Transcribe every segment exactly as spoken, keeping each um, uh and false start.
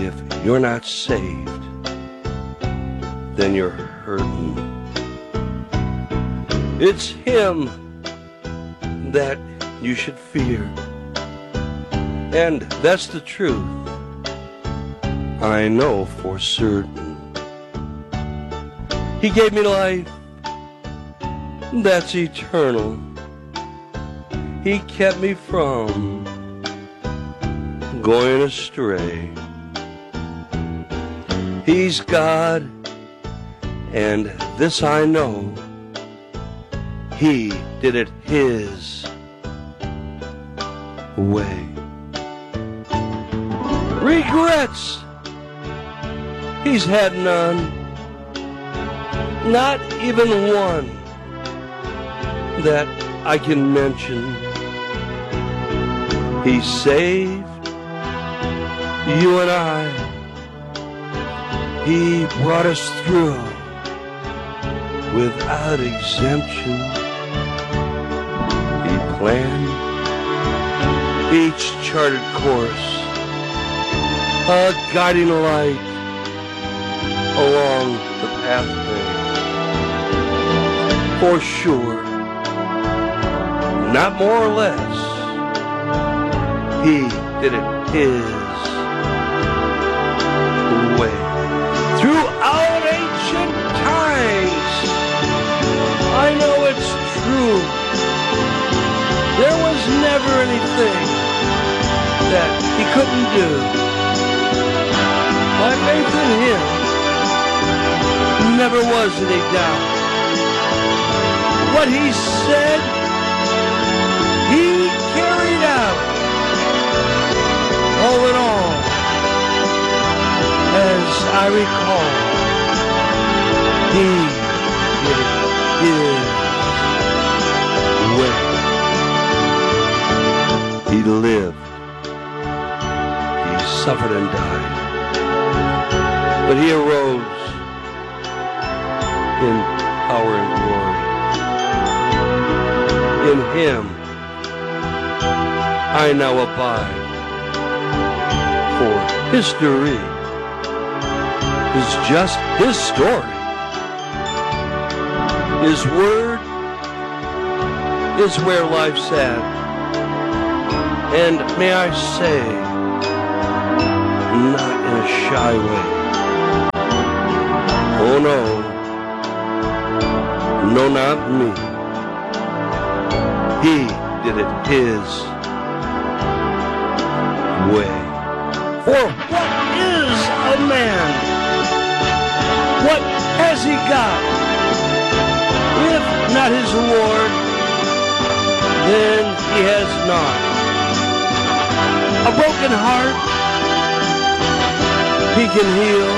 if you're not saved, then you're hurting. It's Him that you should fear. And that's the truth, I know for certain. He gave me life, that's eternal. He kept me from going astray. He's God, and this I know, He did it His way. Regrets, He's had none, not even one that I can mention. He saved you and I. He brought us through without exemption. He planned each charted course, a guiding light along the pathway. For sure, not more or less, He did it His way. Throughout ancient times, I know it's true, there was never anything that He couldn't do. My faith in Him never was any doubt. What He said, He carried out. All in all, as I recall, He did it His way. He lived, He suffered and died, but He arose in power and glory. In Him I now abide. For history is just His story. His word is where life's at. And may I say, not in a shy way. Oh no, no, not me. He did it His way. For what is a man? What has he got? If not his reward, then he has not. A broken heart He can heal.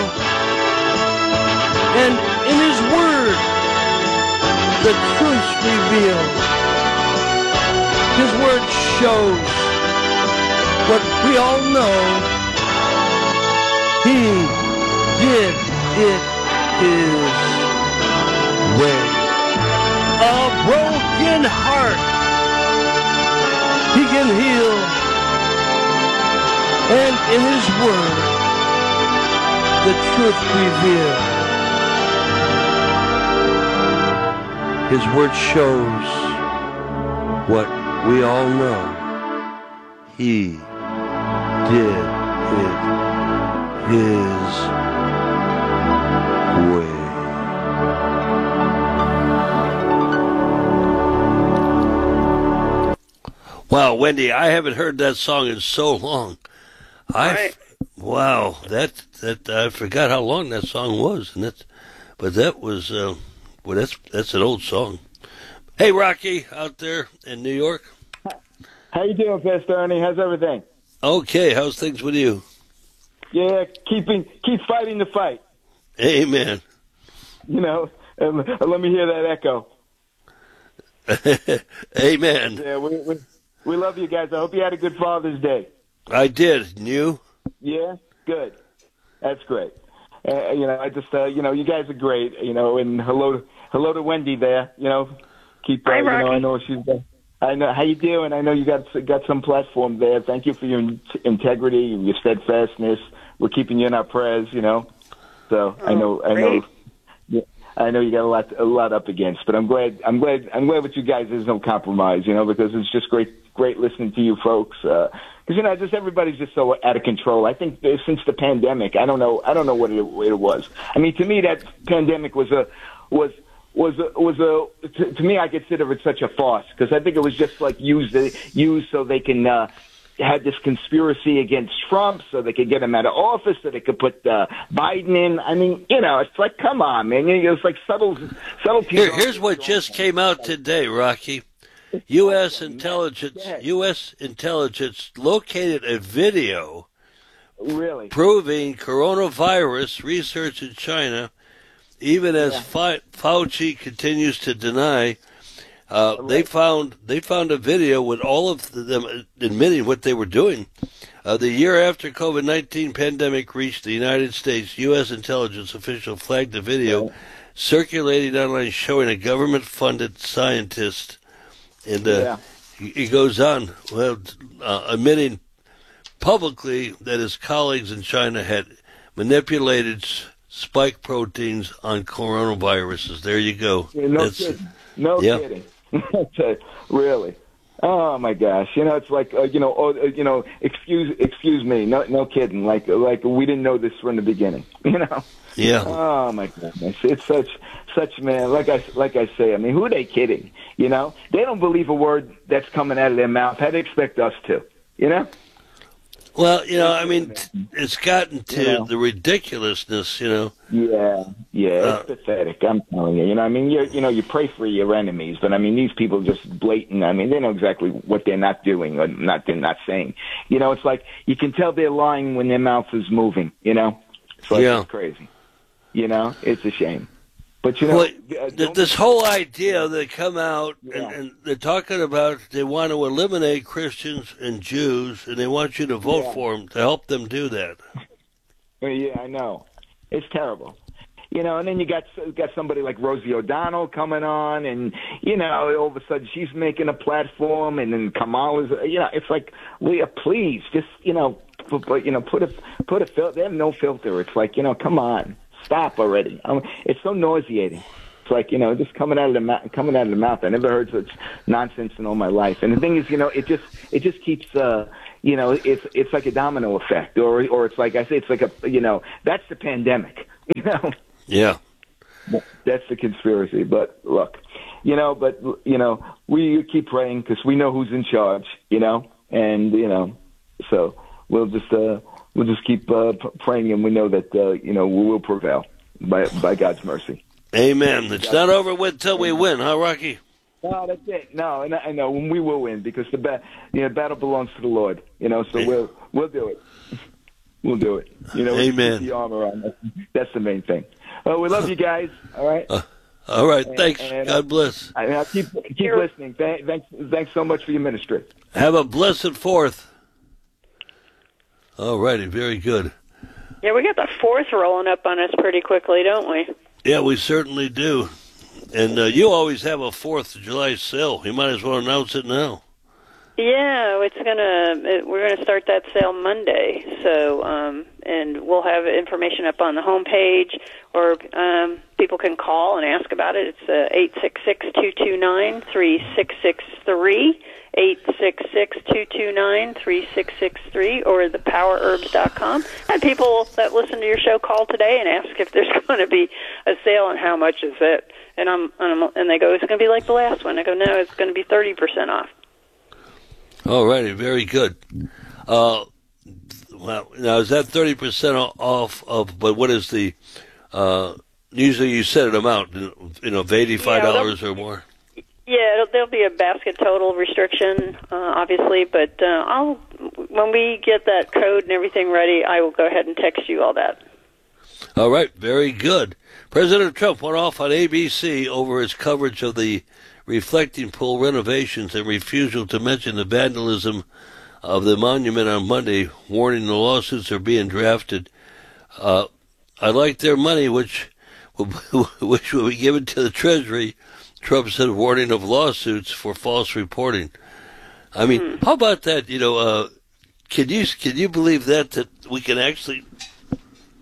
And in His word, the truth's revealed. His word shows what we all know. He did it His way. A broken heart He can heal. And in His word, the truth revealed. His word shows what we all know. He did it His way. Wow, Wendy, I haven't heard that song in so long. I right. Wow, that that I forgot how long that song was, and that's but that was uh, well, that's that's an old song. Hey, Rocky, out there in New York. How you doing, Pastor Ernie? How's everything? Okay, how's things with you? Yeah, keeping keep fighting the fight. Amen. You know, um, let me hear that echo. Amen. Yeah, we, we we love you guys. I hope you had a good Father's Day. I did. And you? Yeah, good. That's great. Uh, you know, I just uh, you know, you guys are great. You know, and hello, hello to Wendy there. You know, keep. Uh, Hi, you know, Rocky. I know she's. Uh, I know how you doing. I know you got got some platform there. Thank you for your in- integrity and your steadfastness. we're keeping you in our prayers. You know, so Oh, I know I know. Yeah, I know you got a lot a lot up against, but I'm glad I'm glad I'm glad with you guys. There's no compromise, you know, because it's just great great listening to you folks. Because uh, you know, just everybody's just so out of control. I think that since the pandemic, I don't know I don't know what it, what it was. I mean, to me, that pandemic was a was. was a, was a to, to me I consider it such a farce because I think it was just like used used so they can uh, have this conspiracy against Trump so they could get him out of office so they could put uh, Biden in. I mean, you know, it's like come on, man, it's like subtle subtlety. Here, here's what just came out today, Rocky. U S intelligence U S intelligence located a video really proving coronavirus research in China. Even as yeah. Fauci continues to deny, uh, right. they found they found a video with all of them admitting what they were doing. Uh, the year after COVID nineteen pandemic reached the United States, U S intelligence official flagged a video right. circulating online showing a government-funded scientist, and uh, yeah. he, he goes on, well, uh, admitting publicly that his colleagues in China had manipulated spike proteins on coronaviruses. There you go. Yeah, no That's, kidding. No yeah. kidding. Really. Oh my gosh. You know, it's like uh, you know, oh, uh, you know, excuse excuse me. No no kidding. Like like we didn't know this from the beginning. You know. Yeah. Oh my goodness. It's such such man. Like I like I say. I mean, who are they kidding? You know, they don't believe a word that's coming out of their mouth. How do they expect us to? You know. Well, you know, I mean, it's gotten to yeah. the ridiculousness, you know. Yeah, yeah, it's uh, pathetic. I'm telling you. You know, I mean, you you know, you pray for your enemies, but I mean, these people just blatant. I mean, they know exactly what they're not doing or not they're not saying. You know, it's like you can tell they're lying when their mouth is moving. You know, it's like yeah. it's crazy. You know, it's a shame. But you know, well, uh, this whole idea they come out yeah. and, and they're talking about they want to eliminate Christians and Jews, and they want you to vote yeah. for them to help them do that. Yeah, I know. It's terrible. You know, and then you got got somebody like Rosie O'Donnell coming on, and you know, all of a sudden she's making a platform, and then Kamala's. You know, it's like, Leah, please, just you know, put, you know, put a put a filter. They have no filter. It's like, you know, come on. Stop already! I mean, it's so nauseating. It's like, you know, just coming out of the mouth, coming out of the mouth. I never heard such nonsense in all my life. And the thing is, you know, it just it just keeps, uh, you know, it's it's like a domino effect, or or it's like I say, it's like a, you know, that's the pandemic. You know. Yeah. That's the conspiracy. But look, you know, but you know, we keep praying because we know who's in charge. You know, and you know, so we'll just. Uh, We'll just keep uh, praying, and we know that uh, you know we will prevail by by God's mercy. Amen. It's not over with till we win, huh, Rocky? No, that's it. No, and I know when we will win because the ba- you know, battle belongs to the Lord. You know, so we'll we'll do it. We'll do it. You know, Amen. Keep the armor on. That's, that's the main thing. Well, we love you guys. All right. Uh, all right. And, thanks. and, God bless. I, I'll keep keep listening. Th- thanks. Thanks so much for your ministry. Have a blessed Fourth. All righty. Very good. Yeah, we got the fourth rolling up on us pretty quickly, don't we? Yeah, we certainly do. And uh, you always have a Fourth of July sale. You might as well announce it now. Yeah, it's gonna. It, we're gonna start that sale Monday. So, um, and we'll have information up on the homepage, or um, people can call and ask about it. It's uh, eight six six two two nine three six six three. eight six six two two nine three six six three or the power herbs dot com. And people that listen to your show call today and ask if there's going to be a sale and how much is it. And I'm, and, I'm, and they go, it's going to be like the last one. I go, no, it's going to be thirty percent off. All righty, very good. Uh, well, now, is that thirty percent off of, but what is the, uh, usually you set an amount, you know, of eighty-five dollars yeah, or more? Yeah, it'll, there'll be a basket total restriction, uh, obviously, but uh, I'll when we get that code and everything ready, I will go ahead and text you all that. All right, very good. President Trump went off on A B C over his coverage of the reflecting pool renovations and refusal to mention the vandalism of the monument on Monday, warning the lawsuits are being drafted. Uh, I like their money, which which will be given to the Treasury. Trump said, warning of lawsuits for false reporting. I mean, mm. how about that? You know, uh, can you can you believe that that we can actually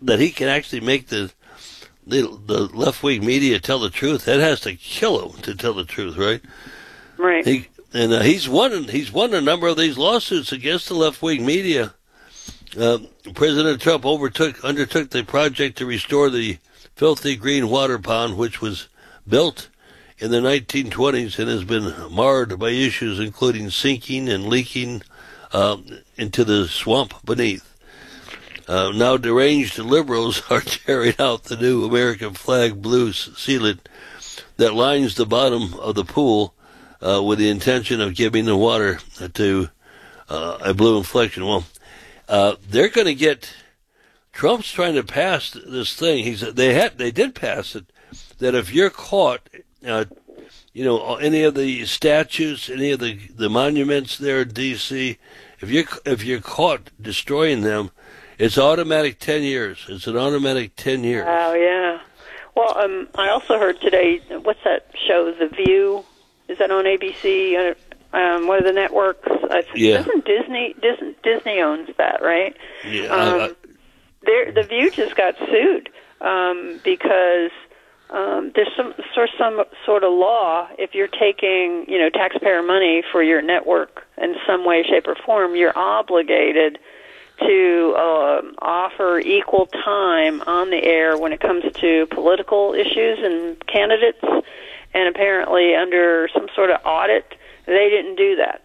that he can actually make the the, the left-wing media tell the truth. That has to kill him to tell the truth, right? Right. He, and uh, he's won. He's won a number of these lawsuits against the left-wing media. Uh, President Trump overtook undertook the project to restore the filthy green water pond, which was built in the nineteen twenties and has been marred by issues including sinking and leaking uh, into the swamp beneath. Uh, now deranged liberals are tearing out the new American flag blue sealant that lines the bottom of the pool uh, with the intention of giving the water to uh, a blue inflection. Well, uh, they're going to get. Trump's trying to pass this thing. He's they had they did pass it that if you're caught, uh, you know, any of the statues, any of the the monuments there in D C, if you if you're caught destroying them, it's automatic ten years. It's an automatic ten years. Oh, yeah. Well, um, I also heard today, what's that show, The View? Is that on A B C? Um, one of the networks? I think, yeah. Doesn't Disney, Disney, Disney owns that, right? Yeah. Um, I, I, The View just got sued um, because um, there's some sort some sort of law. If you're taking, you know, taxpayer money for your network in some way, shape, or form, you're obligated to uh, offer equal time on the air when it comes to political issues and candidates. And apparently, under some sort of audit, they didn't do that.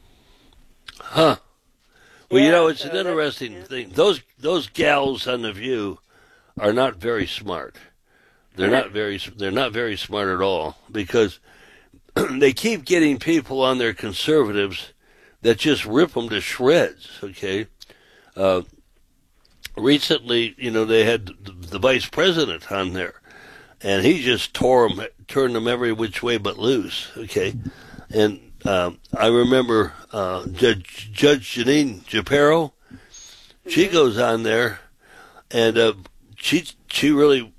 Huh. Well, yeah, you know, it's so an interesting yeah. thing. Those those gals on The View are not very smart. They're not very they're not very smart at all because they keep getting people on their conservatives that just rip them to shreds. Okay. Uh, recently, you know, they had the, the vice president on there, and he just tore them, turned them every which way but loose. Okay. And Um, I remember uh, Judge, Judge Janine Shapiro. She goes on there, and uh, she she really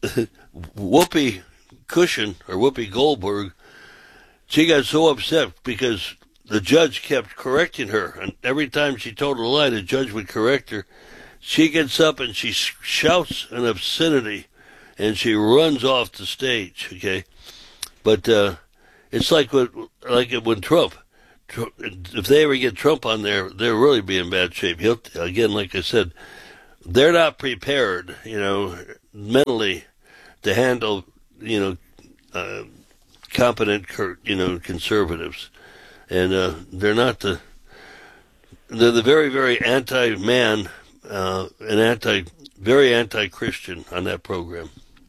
Whoopi Cushion or Whoopi Goldberg. She got so upset because the judge kept correcting her, and every time she told a lie, the judge would correct her. She gets up and she shouts an obscenity, and she runs off the stage. Okay, but. Uh, It's like what, like when Trump, if they ever get Trump on there, they'll really be in bad shape. He'll, again, like I said, they're not prepared, you know, mentally to handle, you know, uh, competent, you know, conservatives. And uh, they're not the, they're the very, very anti-man uh, and anti, very anti-Christian on that program.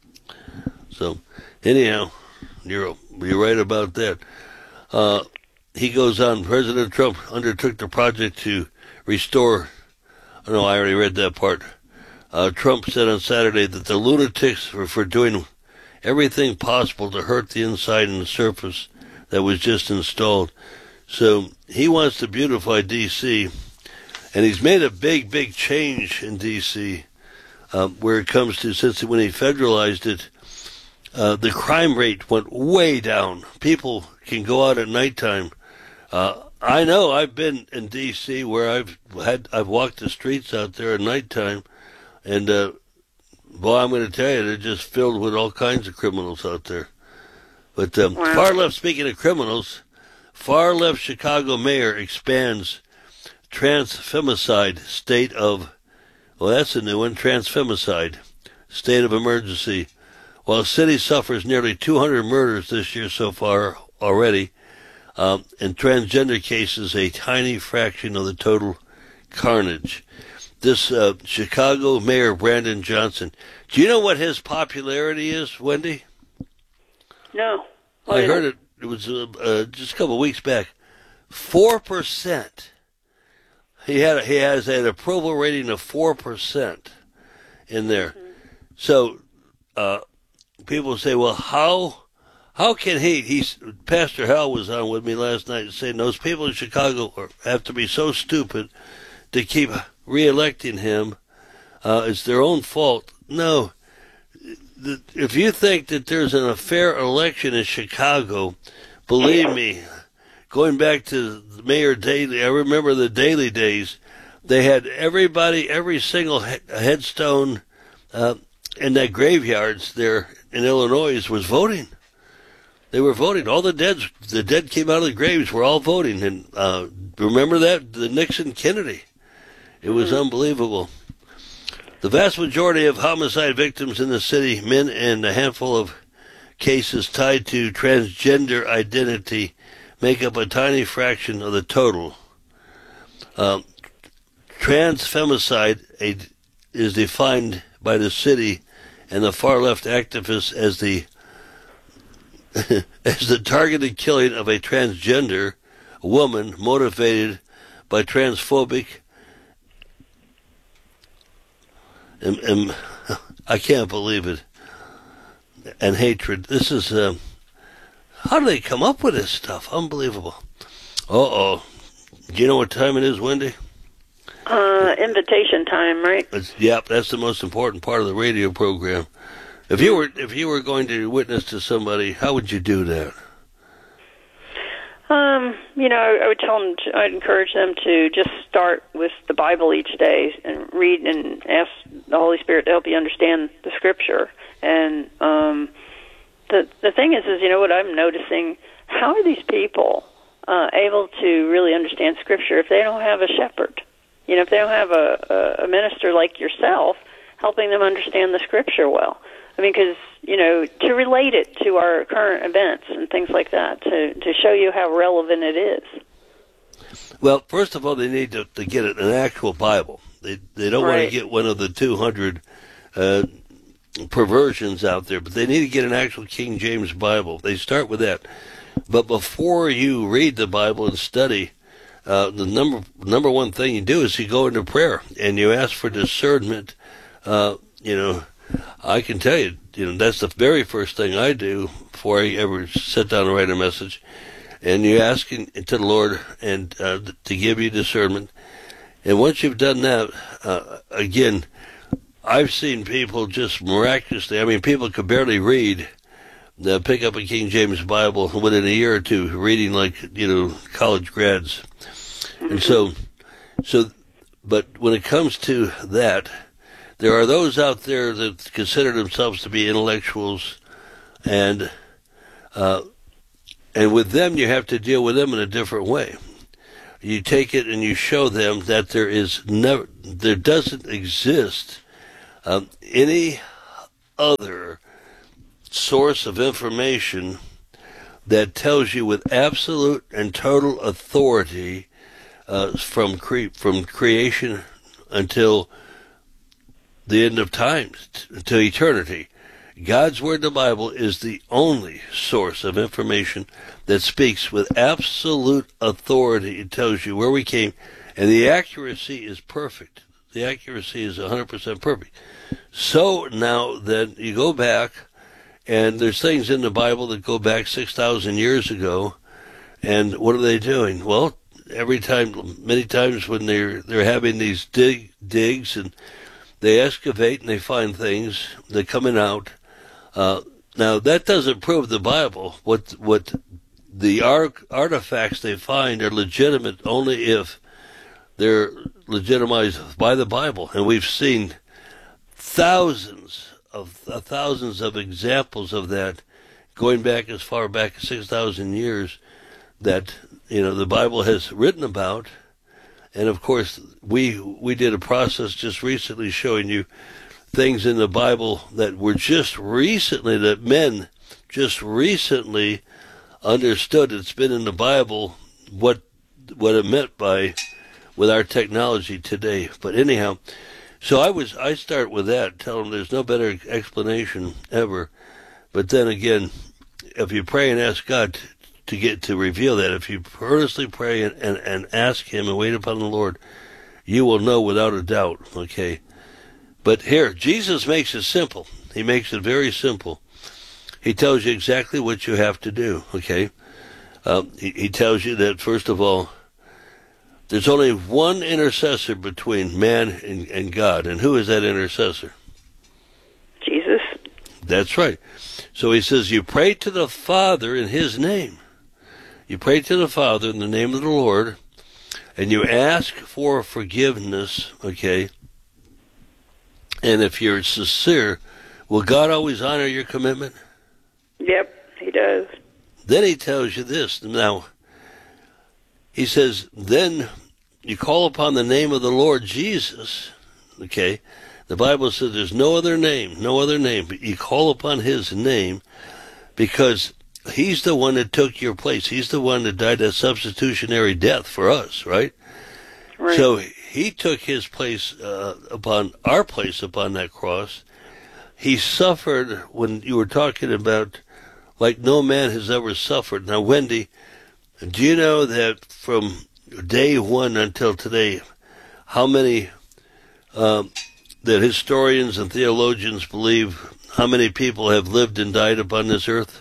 So, anyhow, you're You're right about that. Uh, he goes on, President Trump undertook the project to restore, oh no, I already read that part. Uh, Trump said on Saturday that the lunatics were for doing everything possible to hurt the inside and the surface that was just installed. So he wants to beautify D C, and he's made a big, big change in D C uh, where it comes to, since when he federalized it, Uh, the crime rate went way down. People can go out at nighttime. Uh, I know I've been in D C where I've had I've walked the streets out there at nighttime, and uh, boy, I'm going to tell you, they're just filled with all kinds of criminals out there. But um, wow. far left. Speaking of criminals, far left Chicago mayor expands transfemicide state of. Well, that's a new one. Transfemicide state of emergency. While the city suffers nearly two hundred murders this year so far already, um, in transgender cases, a tiny fraction of the total carnage. This uh, Chicago Mayor Brandon Johnson, do you know what his popularity is, Wendy? No. I heard it, it was uh, uh, just a couple of weeks back. four percent. He had he has an approval rating of four percent in there. Mm-hmm. So, uh, people say, well, how how can he, he's, Pastor Hal was on with me last night saying those people in Chicago are, have to be so stupid to keep reelecting him. Uh, it's their own fault. No. The, if you think that there's an unfair election in Chicago, believe me, going back to Mayor Daley, I remember the Daley days, they had everybody, every single he- headstone uh, in that graveyards there in Illinois was voting. They were voting. All the dead, the dead came out of the graves were all voting. And uh, remember that? The Nixon Kennedy. It was mm-hmm. unbelievable. The vast majority of homicide victims in the city, men, and a handful of cases tied to transgender identity, make up a tiny fraction of the total. Um, trans femicide is defined by the city and the far left activists as the as the targeted killing of a transgender woman motivated by transphobic and, and I can't believe it and hatred. This is uh, how do they come up with this stuff? Unbelievable. Uh oh. Do you know what time it is, Wendy? Uh, invitation time, right? It's, yep, that's the most important part of the radio program. If you were if you were going to witness to somebody, how would you do that? Um, you know, I would tell them, to, I'd encourage them to just start with the Bible each day and read and ask the Holy Spirit to help you understand the Scripture. And um, the the thing is, is you know what I'm noticing? How are these people uh, able to really understand Scripture if they don't have a shepherd? You know, if they don't have a, a minister like yourself helping them understand the Scripture well. I mean, because, you know, to relate it to our current events and things like that, to, to show you how relevant it is. Well, first of all, they need to, to get an actual Bible. They they don't right. want to get one of the two hundred uh, perversions out there, but they need to get an actual King James Bible. They start with that. But before you read the Bible and study, uh, the number number one thing you do is you go into prayer and you ask for discernment. Uh, you know, I can tell you, you know, that's the very first thing I do before I ever sit down and write a message. And you ask to the Lord and uh, to give you discernment. And once you've done that, uh, again, I've seen people just miraculously, I mean, people could barely read, uh, pick up a King James Bible within a year or two, reading like, you know, college grads. And so, so, but when it comes to that, there are those out there that consider themselves to be intellectuals, and uh, and with them you have to deal with them in a different way. You take it and you show them that there is never, there doesn't exist um, any other source of information that tells you with absolute and total authority uh, from cre- from creation until the end of time, to eternity. God's Word, the Bible, is the only source of information that speaks with absolute authority. It tells you where we came, and the accuracy is perfect. The accuracy is one hundred percent perfect. So now then you go back, and there's things in the Bible that go back six thousand years ago, and what are they doing? Well, every time, many times when they're they're having these dig digs and they excavate and they find things. They're coming out. Uh, now that doesn't prove the Bible. What what the ar- artifacts they find are legitimate only if they're legitimized by the Bible, and we've seen thousands of uh, thousands of examples of that, going back as far back as six thousand years. That you know the Bible has written about. And of course, we we did a process just recently showing you things in the Bible that were just recently, that men just recently understood. It's been in the Bible what what it meant by with our technology today. But anyhow, so I was I start with that, tell them there's no better explanation ever. But then again, if you pray and ask God to get to reveal that, if you earnestly pray and, and, and ask Him and wait upon the Lord, you will know without a doubt, okay? But here, Jesus makes it simple. He makes it very simple. He tells you exactly what you have to do, okay? Uh, he, he tells you that, first of all, there's only one intercessor between man and, and God. And who is that intercessor? Jesus. That's right. So he says, you pray to the Father in His name. You pray to the Father in the name of the Lord, and you ask for forgiveness, okay? And if you're sincere, will God always honor your commitment? Yep, he does. Then he tells you this. Now, he says, then you call upon the name of the Lord Jesus. Okay? The Bible says there's no other name, no other name, but you call upon his name because he's the one that took your place. He's the one that died a substitutionary death for us, right? Right. So he took his place uh, upon our place upon that cross. He suffered when you were talking about like no man has ever suffered. Now, Wendy, do you know that from day one until today, how many um, that historians and theologians believe how many people have lived and died upon this earth?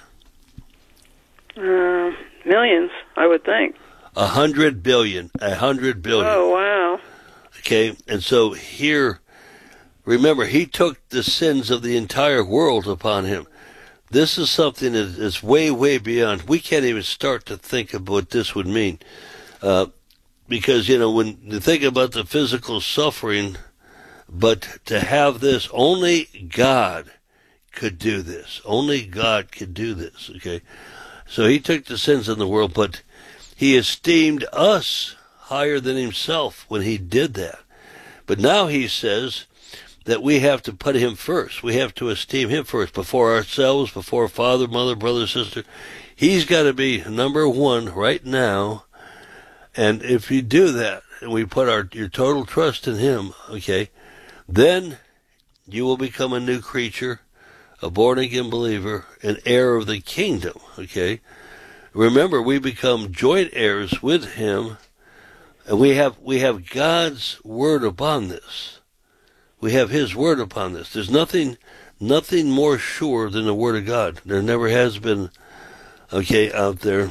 Uh, millions, I would think. A hundred billion. A hundred billion. Oh, wow. Okay, and so here, remember, he took the sins of the entire world upon him. This is something that is way, way beyond. We can't even start to think of what this would mean. Uh, because, you know, when you think about the physical suffering, but to have this, only God could do this. Only God could do this, okay? So he took the sins of the world, but he esteemed us higher than himself when he did that. But now he says that we have to put him first. We have to esteem him first, before ourselves, before father, mother, brother, sister. He's got to be number one right now. And if you do that, and we put our your total trust in him, okay, then you will become a new creature, a born-again believer, an heir of the kingdom, okay? Remember, we become joint heirs with him, and we have we have God's word upon this. We have his word upon this. There's nothing nothing more sure than the word of God. There never has been, okay, out there.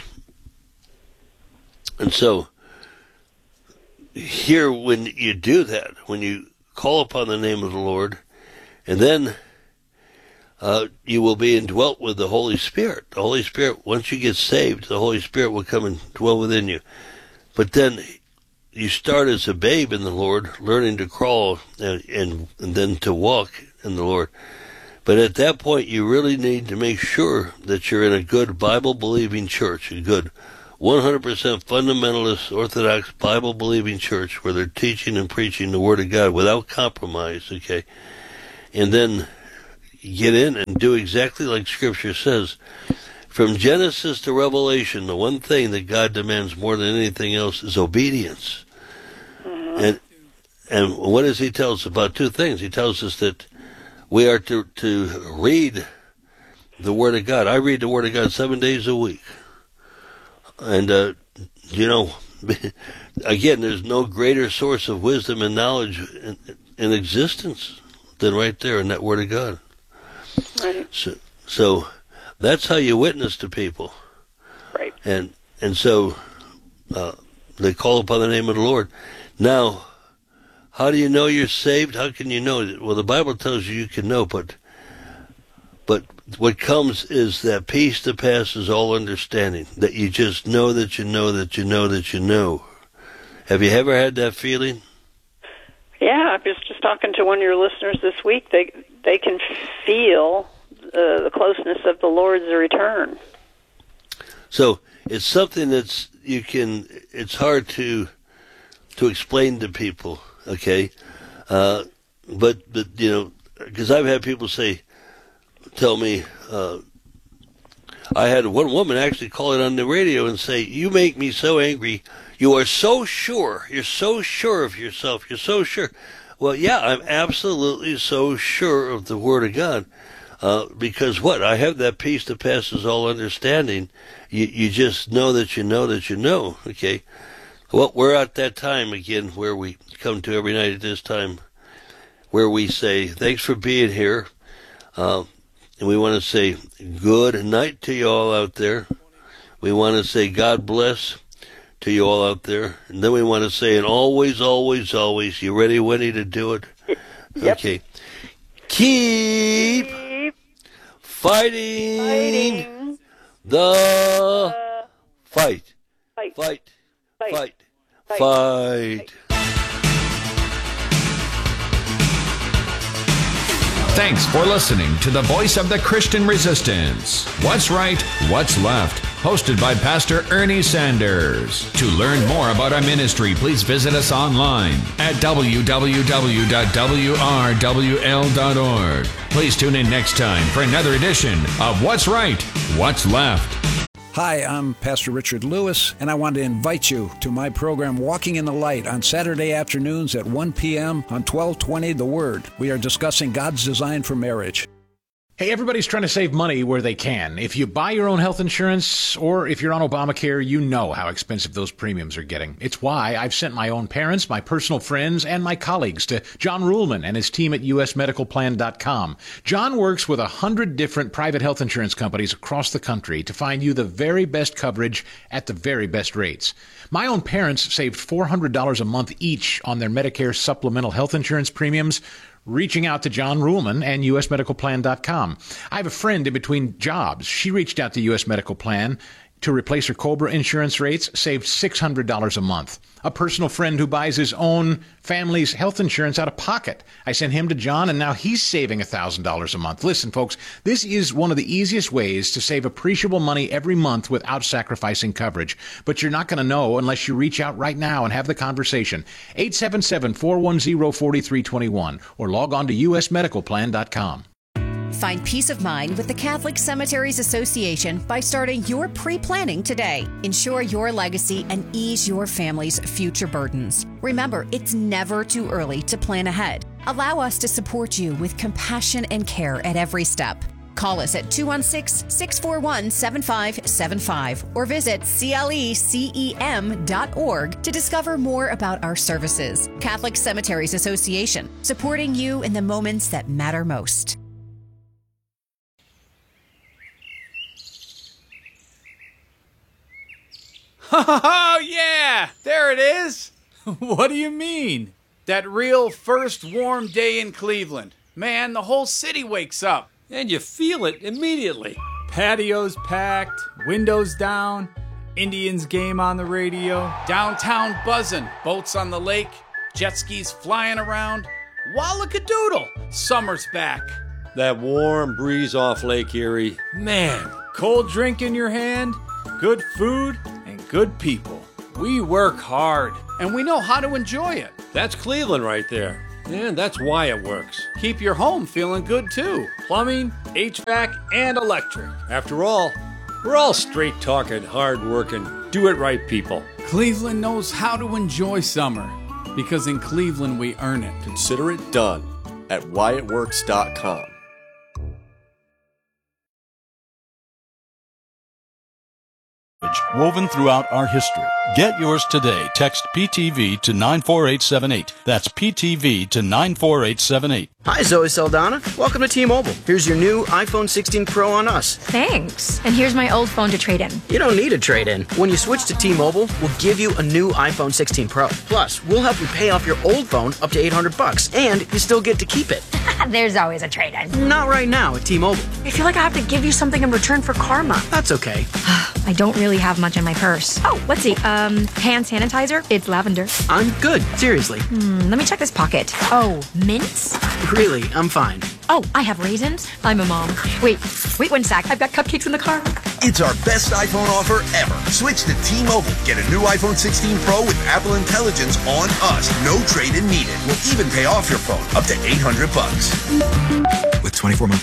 And so, here when you do that, when you call upon the name of the Lord, and then uh, you will be indwelt with the Holy Spirit. The Holy Spirit, once you get saved, the Holy Spirit will come and dwell within you. But then you start as a babe in the Lord, learning to crawl and, and, and then to walk in the Lord. But at that point, you really need to make sure that you're in a good Bible-believing church, a good one hundred percent fundamentalist, Orthodox, Bible-believing church where they're teaching and preaching the Word of God without compromise, okay? And then get in and do exactly like Scripture says. From Genesis to Revelation, the one thing that God demands more than anything else is obedience. Mm-hmm. And and what does he tell us about? Two things. He tells us that we are to, to read the Word of God. I read the Word of God seven days a week. And, uh, you know, again, there's no greater source of wisdom and knowledge in, in existence than right there in that Word of God. Right. So, so that's how you witness to people. Right. And and so uh, they call upon the name of the Lord. Now, how do you know you're saved? How can you know it? Well, the Bible tells you you can know, but but what comes is that peace that passes all understanding, that you just know that you know that you know that you know. Have you ever had that feeling? Yeah, I was just talking to one of your listeners this week. They they can feel uh, the closeness of the Lord's return. So it's something that's you can. It's hard to to explain to people, okay? Uh, but but you know, because I've had people say, tell me. Uh, I had one woman actually call it on the radio and say, "You make me so angry. You are so sure. You're so sure of yourself. You're so sure." Well, yeah, I'm absolutely so sure of the Word of God. Uh, because what? I have that peace that passes all understanding. You, you just know that you know that you know, okay? Well, we're at that time again where we come to every night at this time where we say, thanks for being here. Uh, and we want to say good night to you all out there. We want to say God bless to you all out there. And then we want to say, and always, always, always, you ready, Winnie, to do it? Yep. Okay. Keep, Keep fighting, fighting the uh, fight. fight. Fight. Fight. Fight. Fight. Fight. Fight. Thanks for listening to the voice of the Christian Resistance. What's Right, What's Left? Hosted by Pastor Ernie Sanders. To learn more about our ministry, please visit us online at w w w dot w r w l dot org. Please tune in next time for another edition of What's Right, What's Left. Hi, I'm Pastor Richard Lewis, and I want to invite you to my program Walking in the Light on Saturday afternoons at one p.m. on twelve twenty The Word. We are discussing God's design for marriage. Hey, everybody's trying to save money where they can. If you buy your own health insurance or if you're on Obamacare, you know how expensive those premiums are getting. It's why I've sent my own parents, my personal friends, and my colleagues to John Ruhlman and his team at U S medical plan dot com. John works with a hundred different private health insurance companies across the country to find you the very best coverage at the very best rates. My own parents saved four hundred dollars a month each on their Medicare supplemental health insurance premiums, reaching out to John Ruhlman and U S medical plan dot com. I have a friend in between jobs. She reached out to U S Medical Plan to replace her COBRA insurance rates, saved six hundred dollars a month. A personal friend who buys his own family's health insurance out of pocket. I sent him to John, and now he's saving one thousand dollars a month. Listen, folks, this is one of the easiest ways to save appreciable money every month without sacrificing coverage. But you're not going to know unless you reach out right now and have the conversation. eight seven seven, four one zero, four three two one or log on to U S medical plan dot com. Find peace of mind with the Catholic Cemeteries Association by starting your pre-planning today. Ensure your legacy and ease your family's future burdens. Remember, it's never too early to plan ahead. Allow us to support you with compassion and care at every step. Call us at two one six, six four one, seven five seven five or visit C L E C E M dot org to discover more about our services. Catholic Cemeteries Association, supporting you in the moments that matter most. Oh, yeah! There it is! What do you mean? That real first warm day in Cleveland. Man, the whole city wakes up. And you feel it immediately. Patios packed, windows down, Indians game on the radio, downtown buzzing, boats on the lake, jet skis flying around. Wallakadoodle! Summer's back. That warm breeze off Lake Erie. Man. Cold drink in your hand, good food, and good people. We work hard, and we know how to enjoy it. That's Cleveland right there. And that's why it works. Keep your home feeling good, too. Plumbing, H V A C, and electric. After all, we're all straight-talking, hard-working, do-it-right people. Cleveland knows how to enjoy summer, because in Cleveland we earn it. Consider it done at why it works dot com. Woven throughout our history. Get yours today. Text P T V to nine four eight seven eight. That's P T V to nine four eight seven eight. Hi, Zoe Saldana. Welcome to T-Mobile. Here's your new iPhone sixteen Pro on us. Thanks. And here's my old phone to trade in. You don't need a trade-in. When you switch to T-Mobile, we'll give you a new iPhone sixteen Pro. Plus, we'll help you pay off your old phone up to eight hundred bucks, and you still get to keep it. There's always a trade-in. Not right now at T-Mobile. I feel like I have to give you something in return for karma. That's okay. I don't really have much in my purse. Oh, let's see. Um, hand sanitizer. It's lavender. I'm good. Seriously. Hmm, let me check this pocket. Oh, mints? Really, I'm fine. Oh, I have raisins. I'm a mom. Wait, wait one sec. I've got cupcakes in the car. It's our best iPhone offer ever. Switch to T-Mobile. Get a new iPhone sixteen Pro with Apple Intelligence on us. No trade-in needed. We'll even pay off your phone up to eight hundred bucks. With twenty-four month